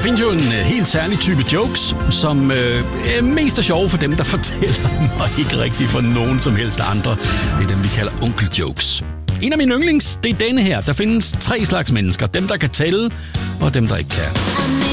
findes jo en helt særlig type jokes, som er mest er sjove for dem, der fortæller dem, og ikke rigtig for nogen som helst andre. Det er dem, vi kalder onkeljokes. En af mine yndlings, det er denne her. Der findes 3 slags mennesker. Dem, der kan tælle, og dem, der ikke kan.